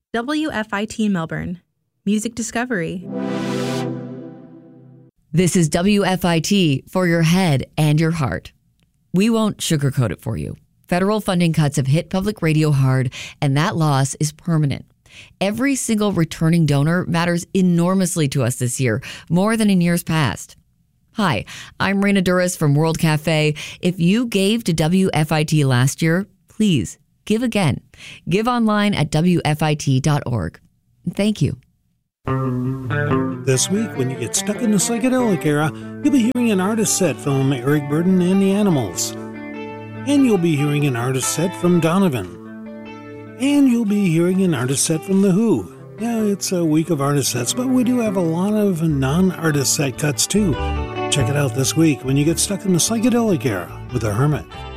WFIT Melbourne, Music Discovery. This is WFIT for your head and your heart. We won't sugarcoat it for you. Federal funding cuts have hit public radio hard, and that loss is permanent. Every single returning donor matters enormously to us this year, more than in years past. Hi, I'm Raina Duras from World Cafe. If you gave to WFIT last year, please give again. Give online at WFIT.org. Thank you. This week, when you get stuck in the psychedelic era, you'll be hearing an artist set from Eric Burden and the Animals. And you'll be hearing an artist set from Donovan. And you'll be hearing an artist set from The Who. Yeah, it's a week of artist sets, but we do have a lot of non-artist set cuts too. Check it out this week when you get stuck in the psychedelic era with The Hermit.